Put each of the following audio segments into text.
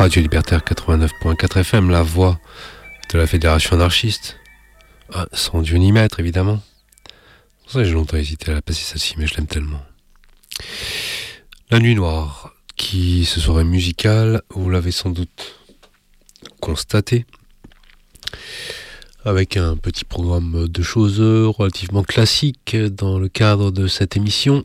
Radio Libertaire 89.4 FM, la voix de la Fédération anarchiste. Ah, sans Dieu ni maître, évidemment. Pour ça, j'ai longtemps hésité à la passer celle-ci, mais je l'aime tellement. La Nuit Noire, qui ce soir est musicale, vous l'avez sans doute constaté, avec un petit programme de choses relativement classiques dans le cadre de cette émission,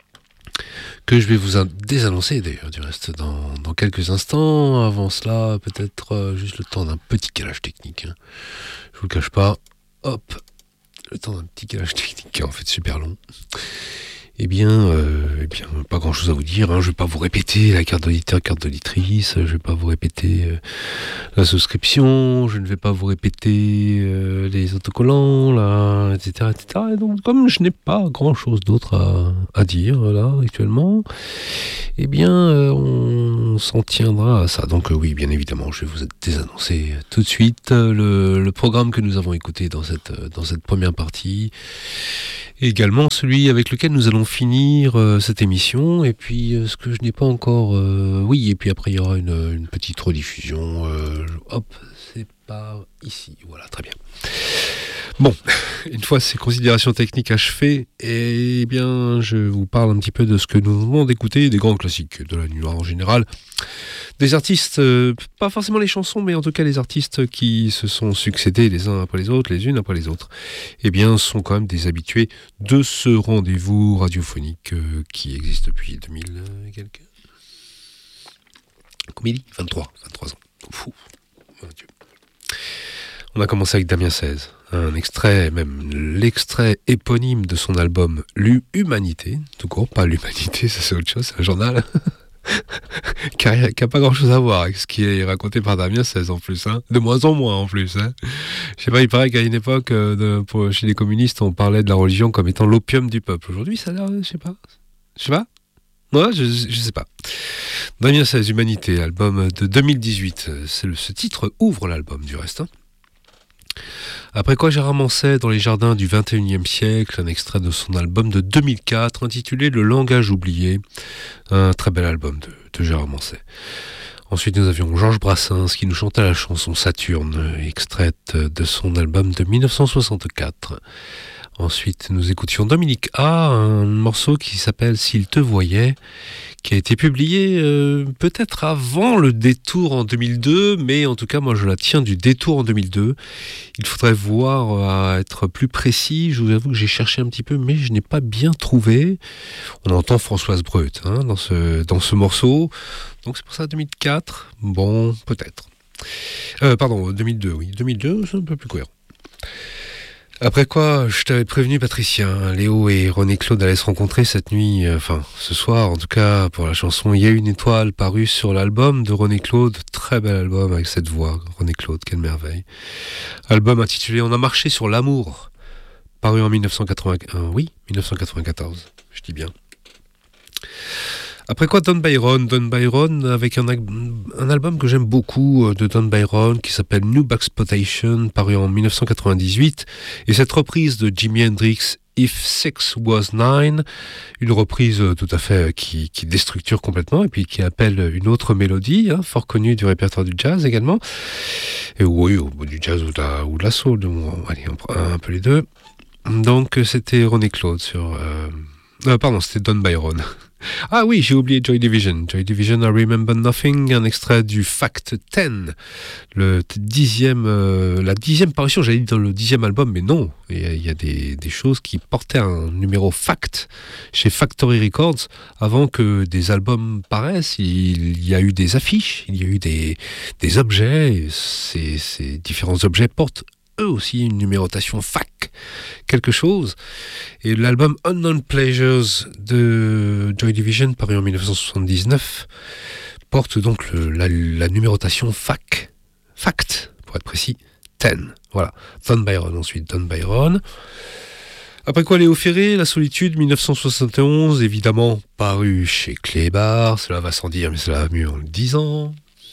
que je vais vous désannoncer d'ailleurs du reste dans quelques instants. Avant cela, peut-être juste le temps d'un petit calage technique. Je vous le cache pas. Hop, le temps d'un petit calage technique qui est en fait super long. Eh bien, pas grand chose à vous dire, hein. Je vais pas vous répéter la carte d'auditeur, carte d'auditrice, je vais pas vous répéter la souscription, je ne vais pas vous répéter les autocollants, là, etc., etc. Et donc, comme je n'ai pas grand chose d'autre à dire, là, actuellement, eh bien, on s'en tiendra à ça. Donc, oui, bien évidemment, je vais vous désannoncer tout de suite le programme que nous avons écouté dans cette première partie. Et également celui avec lequel nous allons finir cette émission, et puis ce que je n'ai pas encore... oui, et puis après il y aura une petite rediffusion. Hop, c'est pas ici, voilà, très bien. Bon, une fois ces considérations techniques achevées, eh bien, je vous parle un petit peu de ce que nous venons d'écouter, des grands classiques de la Nuit Noire en général. Des artistes, pas forcément les chansons, mais en tout cas les artistes qui se sont succédés les uns après les autres, les unes après les autres, eh bien, sont quand même des habitués de ce rendez-vous radiophonique qui existe depuis 2000 quelques... Combien il dit 23 ans. Fou, mon Dieu. On a commencé avec Damien 16, un extrait, même l'extrait éponyme de son album L'Humanité, tout court, pas l'Humanité, ça c'est autre chose, c'est un journal, qui a pas grand chose à voir avec ce qui est raconté par Damien 16 en plus, hein. De moins en moins en plus. Hein. Je sais pas, il paraît qu'à une époque, chez les communistes, on parlait de la religion comme étant l'opium du peuple. Aujourd'hui, ça a l'air, je sais pas. Ouais, je sais pas. Damien 16, Humanité, album de 2018. Ce titre ouvre l'album du reste. Hein. Après quoi, Gérard Manset, dans les jardins du XXIe siècle, un extrait de son album de 2004 intitulé Le langage oublié, un très bel album de Gérard Manset. Ensuite, nous avions Georges Brassens qui nous chantait la chanson Saturne, extraite de son album de 1964. Ensuite, nous écoutions Dominique A, un morceau qui s'appelle S'il te voyait, qui a été publié peut-être avant le détour en 2002, mais en tout cas, moi je la tiens du détour en 2002. Il faudrait voir à être plus précis. Je vous avoue que j'ai cherché un petit peu, mais je n'ai pas bien trouvé. On entend Françoise Breut dans ce morceau, donc c'est pour ça 2004. Bon, peut-être. Pardon, 2002, oui. 2002, c'est un peu plus cohérent. Après quoi, je t'avais prévenu, Patricia, Léo et René-Claude allaient se rencontrer cette nuit, ce soir en tout cas, pour la chanson « Il y a une étoile » parue sur l'album de René-Claude, très bel album avec cette voix, René-Claude, quelle merveille. Album intitulé « On a marché sur l'amour », paru en 1994, je dis bien. Après quoi, Don Byron avec un album que j'aime beaucoup de Don Byron qui s'appelle New Blaxploitation, paru en 1998, et cette reprise de Jimi Hendrix, If Six Was Nine, une reprise tout à fait qui déstructure complètement et puis qui appelle une autre mélodie, fort connue du répertoire du jazz également, et oui, du jazz ou de la soul, allez, on prend un peu les deux. Donc c'était René-Claude sur... pardon, c'était Don Byron. Ah oui, j'ai oublié Joy Division. Joy Division, I Remember Nothing, un extrait du Fact 10, la 10e parution, j'allais dire dans le 10e album, mais non, il y a des choses qui portaient un numéro Fact chez Factory Records avant que des albums paraissent. Il y a eu des affiches, il y a eu des objets, et ces différents objets portent eux aussi une numérotation FAC, quelque chose. Et l'album Unknown Pleasures de Joy Division, paru en 1979, porte donc la numérotation FAC, Fact, pour être précis, 10. Voilà, Don Byron ensuite, Don Byron. Après quoi, Léo Ferré, La Solitude, 1971, évidemment paru chez Clébar, cela va sans dire, mais cela va mieux en le disant.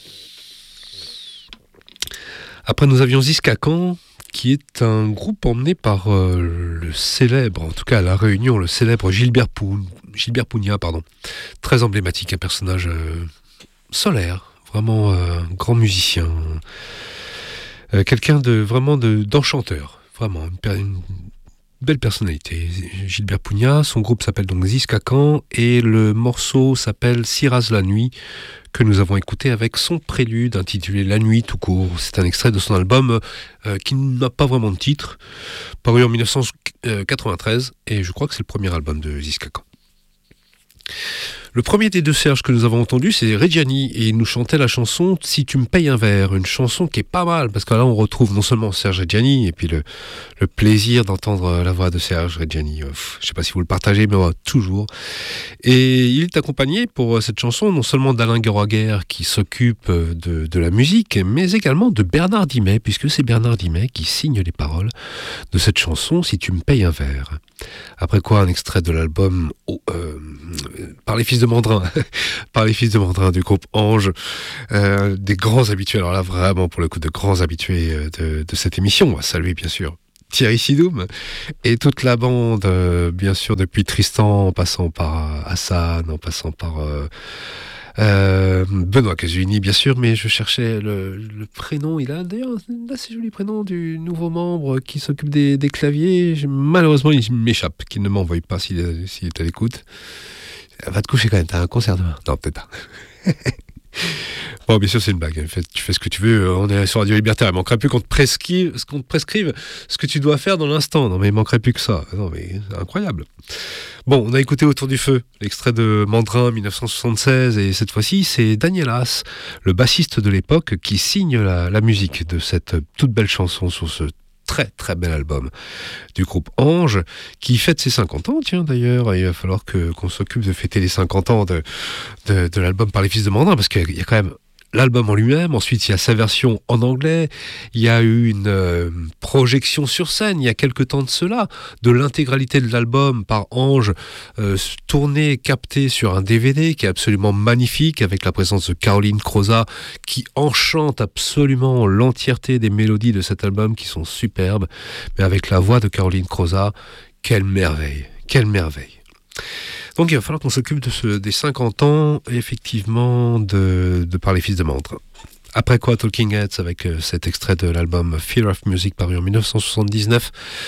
Après, nous avions Ziskakan, qui est un groupe emmené par le célèbre, en tout cas à La Réunion, le célèbre Gilbert Pugna, très emblématique, un personnage solaire, vraiment un grand musicien, quelqu'un d'enchanteur, vraiment une belle personnalité. Gilbert Pugnat, son groupe s'appelle donc Ziskakan et le morceau s'appelle Siraz la nuit, que nous avons écouté avec son prélude intitulé La nuit tout court. C'est un extrait de son album qui n'a pas vraiment de titre, paru en 1993, et je crois que c'est le premier album de Ziskakan. Le premier des deux Serge que nous avons entendu, c'est Reggiani, et il nous chantait la chanson « Si tu me payes un verre », une chanson qui est pas mal, parce que là on retrouve non seulement Serge Reggiani, et puis le plaisir d'entendre la voix de Serge Reggiani. Je sais pas si vous le partagez, mais moi, toujours. Et il est accompagné pour cette chanson non seulement d'Alain Gueraguer qui s'occupe de la musique, mais également de Bernard Dimet, puisque c'est Bernard Dimet qui signe les paroles de cette chanson « Si tu me payes un verre ». Après quoi, un extrait de l'album par les fils de Mandrin, par les fils de Mandrin du groupe Ange, des grands habitués, alors là vraiment pour le coup de grands habitués de cette émission. On va saluer bien sûr Thierry Sidoum et toute la bande, bien sûr depuis Tristan, en passant par Hassan, en passant par Benoît Casuni bien sûr, mais je cherchais le prénom. Il a d'ailleurs un assez joli prénom du nouveau membre qui s'occupe des claviers. Malheureusement il m'échappe, qu'il ne m'envoie pas s'il est à l'écoute. Va te coucher quand même, t'as un concert demain. Non, peut-être pas. Bon, bien sûr, c'est une blague. Tu fais ce que tu veux. On est sur Radio Libertaire. Il manquerait plus qu'on te prescrive ce que tu dois faire dans l'instant. Non, mais il manquerait plus que ça. Non, mais c'est incroyable. Bon, on a écouté Autour du feu, l'extrait de Mandrin 1976, et cette fois-ci, c'est Daniel Haas, le bassiste de l'époque, qui signe la musique de cette toute belle chanson sur ce très très bel album du groupe Ange, qui fête ses 50 ans, tiens d'ailleurs. Il va falloir qu'on s'occupe de fêter les 50 ans de l'album par les fils de Mandrin, parce qu'il y a quand même l'album en lui-même, ensuite il y a sa version en anglais, il y a eu une projection sur scène il y a quelque temps de cela, de l'intégralité de l'album par Ange, tournée, captée sur un DVD qui est absolument magnifique, avec la présence de Caroline Croza qui enchante absolument l'entièreté des mélodies de cet album qui sont superbes, mais avec la voix de Caroline Croza, quelle merveille, quelle merveille. Donc il va falloir qu'on s'occupe des 50 ans, effectivement, de par les fils de Mandrin. Après quoi, Talking Heads, avec cet extrait de l'album Fear of Music, paru en 1979,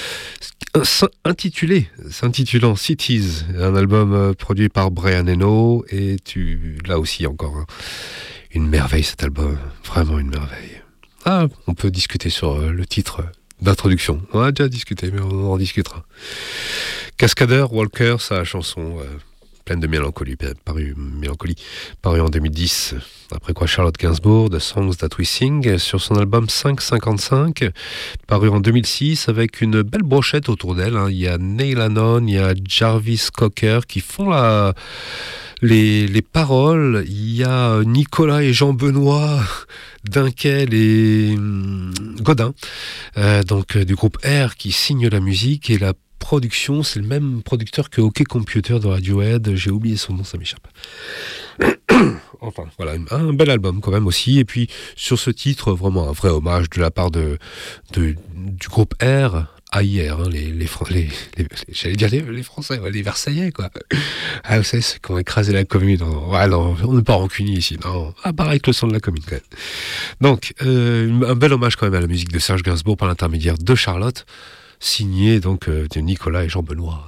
s'intitulant Cities, un album produit par Brian Eno, et là aussi encore, une merveille cet album, vraiment une merveille. Ah, on peut discuter sur le titre d'introduction. On a déjà discuté, mais on en discutera. Cascadeur, Walker, sa chanson pleine de mélancolie, paru en 2010. Après quoi, Charlotte Gainsbourg, The Songs That We Sing, sur son album 555, paru en 2006, avec une belle brochette autour d'elle. Il y a Neil Hannon, il y a Jarvis Cocker qui font les paroles. Il y a Nicolas et Jean-Benoît Dunkel et Godin, donc du groupe R, qui signent la musique, et la production, c'est le même producteur que OK Computer de Radiohead. J'ai oublié son nom, ça m'échappe. Enfin, voilà, un bel album quand même aussi. Et puis, sur ce titre, vraiment un vrai hommage de la part du groupe R à hier, j'allais dire les Français, les Versaillais, quoi. Ah, vous savez, c'est qu'on a écrasé la commune. Non, on n'est pas rancunier ici, non. Ah, pareil que le son de la commune, quand même. Donc, un bel hommage quand même à la musique de Serge Gainsbourg par l'intermédiaire de Charlotte, signé donc de Nicolas et Jean-Benoît.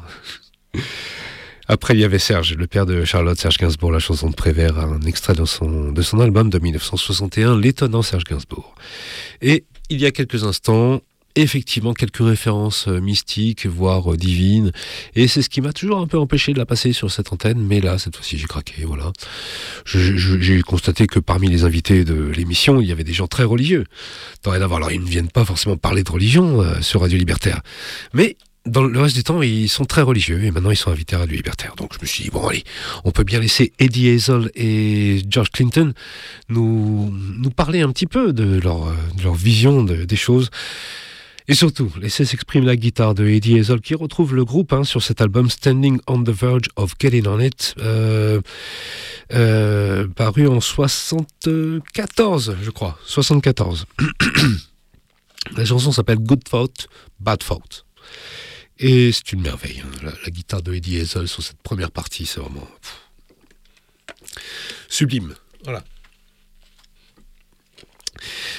Après, il y avait Serge, le père de Charlotte, Serge Gainsbourg, la chanson de Prévert, un extrait de son album de 1961, l'étonnant Serge Gainsbourg. Et il y a quelques instants, effectivement, quelques références mystiques, voire divines, et c'est ce qui m'a toujours un peu empêché de la passer sur cette antenne, mais là, cette fois-ci, j'ai craqué, voilà. J'ai constaté que parmi les invités de l'émission, il y avait des gens très religieux. Alors, ils ne viennent pas forcément parler de religion sur Radio Libertaire, mais dans le reste du temps, ils sont très religieux, et maintenant ils sont invités à Radio Libertaire. Donc je me suis dit, bon allez, on peut bien laisser Eddie Hazel et George Clinton nous parler un petit peu de leur vision des choses. Et surtout, laisser s'exprimer la guitare de Eddie Hazel, qui retrouve le groupe sur cet album Standing on the Verge of Getting on It, paru en 74, je crois. 74. La chanson s'appelle Good Thought, Bad Thought. Et c'est une merveille. La guitare de Eddie Hazel sur cette première partie, c'est vraiment sublime. Voilà.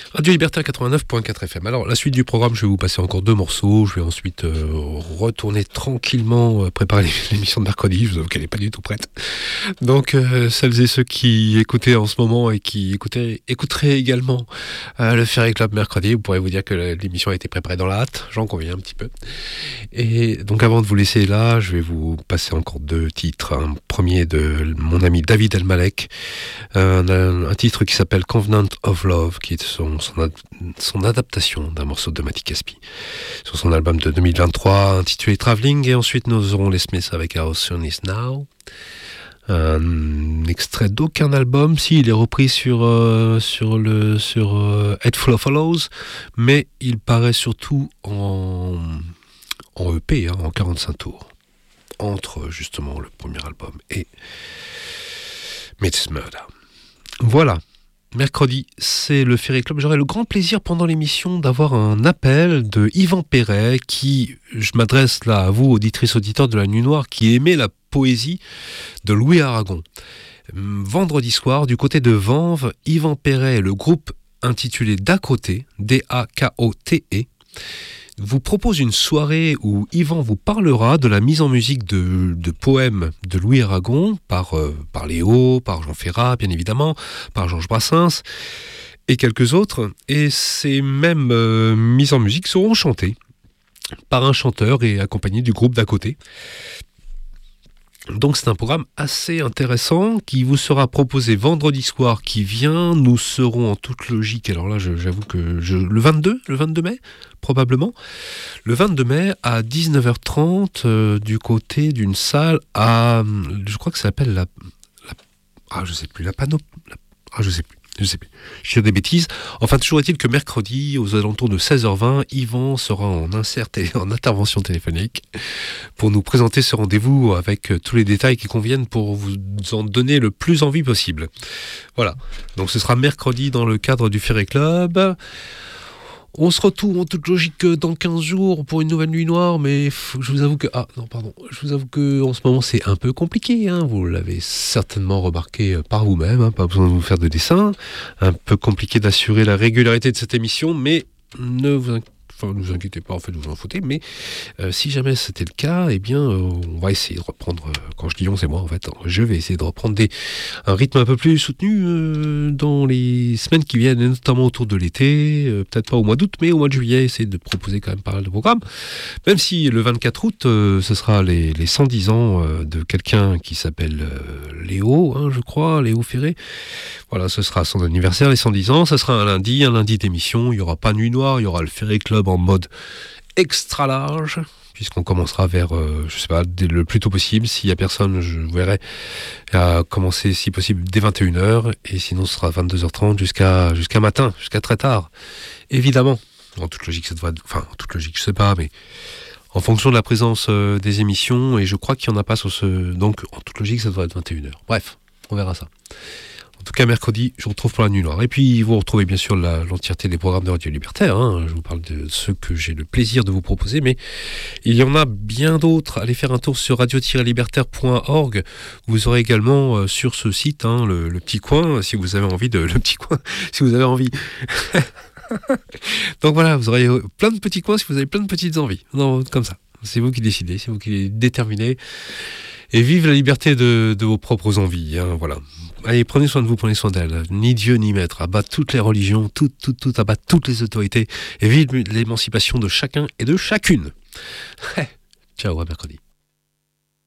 Radio Libertaire 89.4 FM. Alors, la suite du programme, je vais vous passer encore 2 morceaux. Je vais ensuite retourner tranquillement préparer l'émission de mercredi. Je vous avoue qu'elle n'est pas du tout prête. Donc, celles et ceux qui écoutaient en ce moment et qui écouteraient également le Ferry Club mercredi, vous pourrez vous dire que l'émission a été préparée dans la hâte. J'en conviens un petit peu. Et donc, avant de vous laisser là, je vais vous passer encore 2 titres. Un premier de mon ami David Elmalek, un titre qui s'appelle Covenant of Love, qui est son adaptation d'un morceau de Matty Caspi sur son album de 2023 intitulé Traveling, et ensuite nous aurons les Smiths avec How Soon Is Now, un extrait d'aucun album, si il est repris sur Head Full of Hollows, mais il paraît surtout en EP, en 45 tours, entre justement le premier album et Meets Murder. Voilà. Mercredi, c'est le Ferry Club. J'aurai le grand plaisir pendant l'émission d'avoir un appel de Yvan Perret, qui, je m'adresse là à vous, auditrices, auditeurs de la Nuit Noire, qui aimez la poésie de Louis Aragon. Vendredi soir, du côté de Vanves, Yvan Perret et le groupe intitulé D'à côté, D-A-K-O-T-E, vous propose une soirée où Yvan vous parlera de la mise en musique de poèmes de Louis Aragon par Léo, par Jean Ferrat, bien évidemment, par Georges Brassens et quelques autres. Et ces mêmes mises en musique seront chantées par un chanteur et accompagné du groupe D'à côté. Donc c'est un programme assez intéressant qui vous sera proposé vendredi soir qui vient. Nous serons en toute logique, alors là j'avoue que le 22 mai probablement, le 22 mai à 19h30 du côté d'une salle à, je crois que ça s'appelle je sais plus. Je dis des bêtises. Enfin, toujours est-il que mercredi, aux alentours de 16h20, Yvan sera en intervention téléphonique pour nous présenter ce rendez-vous avec tous les détails qui conviennent pour vous en donner le plus envie possible. Voilà. Donc ce sera mercredi dans le cadre du Ferry Club. On se retrouve en toute logique dans 15 jours pour une nouvelle nuit noire, mais je vous avoue que en ce moment c'est un peu compliqué, hein. Vous l'avez certainement remarqué par vous-même, hein. Pas besoin de vous faire de dessin. Un peu compliqué d'assurer la régularité de cette émission, mais ne vous inquiétez pas, en fait, vous en foutez, mais si jamais c'était le cas, eh bien, on va essayer de reprendre, quand je dis on, c'est moi, en fait, je vais essayer de reprendre un rythme un peu plus soutenu dans les semaines qui viennent, et notamment autour de l'été, peut-être pas au mois d'août, mais au mois de juillet, essayer de proposer quand même pas mal de programmes, même si le 24 août, ce sera les 110 ans de quelqu'un qui s'appelle Léo, hein, je crois, Léo Ferré. Voilà, ce sera son anniversaire, les 110 ans, ça sera un lundi d'émission, il n'y aura pas Nuit Noire, il y aura le Ferry Club en mode extra large, puisqu'on commencera vers, le plus tôt possible. S'il n'y a personne, je verrai à commencer, si possible, dès 21h, et sinon ce sera 22h30 jusqu'à matin, jusqu'à très tard. Évidemment, en toute logique, en toute logique, je sais pas, mais en fonction de la présence des émissions, et je crois qu'il n'y en a pas sur ce... Donc, en toute logique, ça devrait être 21h. Bref, on verra ça. En tout cas, mercredi, je vous retrouve pour la Nuit Noire. Et puis, vous retrouvez bien sûr l'entièreté des programmes de Radio Libertaire. Hein. Je vous parle de ceux que j'ai le plaisir de vous proposer, mais il y en a bien d'autres. Allez faire un tour sur radio-libertaire.org. Vous aurez également sur ce site, hein, le petit coin, si vous avez envie de... Le petit coin, si vous avez envie... Donc voilà, vous aurez plein de petits coins si vous avez plein de petites envies. Non, comme ça. C'est vous qui décidez, c'est vous qui les déterminez. Et vive la liberté de vos propres envies. Hein, voilà. Allez, prenez soin de vous, prenez soin d'elle. Ni Dieu ni maître. Abattre toutes les religions, abattre toutes les autorités. Et vive l'émancipation de chacun et de chacune. Ciao, à mercredi.